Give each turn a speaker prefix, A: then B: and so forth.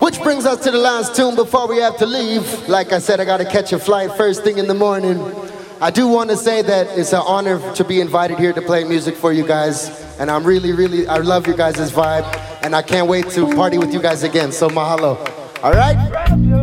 A: Which brings us to the last tune before we have to leave. Like I said, I gotta catch a flight first thing in the morning. I do want to say that it's an honor to be invited here to play music for you guys. And I'm really, I love you guys' vibe. And I can't wait to party with you guys again. So mahalo. All right?